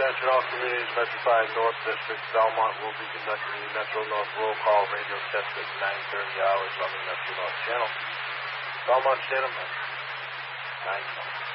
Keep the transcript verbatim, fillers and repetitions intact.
Attention all communities, Metropolitan North District, Belmont will be conducting the Metro North roll call radio test at nine thirty hours on the Metro North channel. Belmont State of Metro, nine twenty.